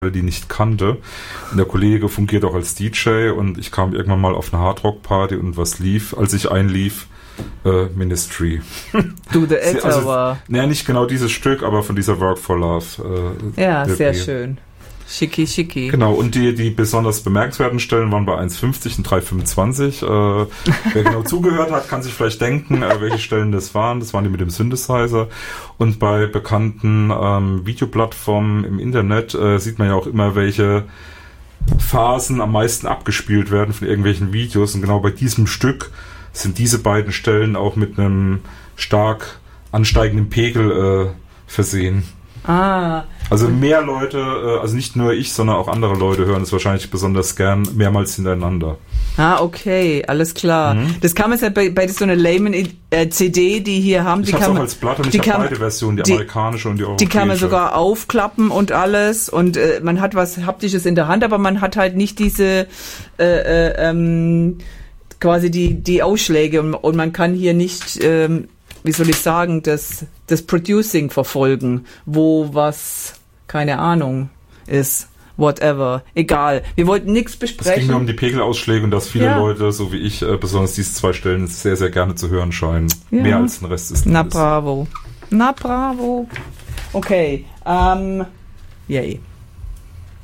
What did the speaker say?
die nicht kannte. Und der Kollege fungiert auch als DJ und ich kam irgendwann mal auf eine Hardrock-Party und was lief, als ich einlief, Ministry. Du, der Älter war. Naja, nicht genau dieses Stück, aber von dieser Work for Love. Ja, sehr schön. Schicki, schicki. Genau, und die besonders bemerkenswerten Stellen waren bei 1,50 und 3,25. Wer genau zugehört hat, kann sich vielleicht denken, welche Stellen das waren. Das waren die mit dem Synthesizer. Und bei bekannten Videoplattformen im Internet sieht man ja auch immer, welche Phasen am meisten abgespielt werden von irgendwelchen Videos. Und genau bei diesem Stück sind diese beiden Stellen auch mit einem stark ansteigenden Pegel versehen. Also mehr Leute, also nicht nur ich, sondern auch andere Leute hören es wahrscheinlich besonders gern mehrmals hintereinander. Okay, alles klar. Das kann man ja bei so einer Layman-CD, die hier haben. Ich habe es auch als Platte und ich habe beide Versionen, die amerikanische und die europäische. Die kann man sogar aufklappen und alles und man hat was Haptisches in der Hand, aber man hat halt nicht diese quasi die Ausschläge und man kann hier nicht wie soll ich sagen, das Producing verfolgen, wo was, keine Ahnung, ist, whatever, egal. Wir wollten nichts besprechen. Es ging nur um die Pegelausschläge und dass viele Leute, so wie ich, besonders diese zwei Stellen sehr, sehr gerne zu hören scheinen. Ja. Mehr als den Rest des Liedes. Na bravo. Okay, yay.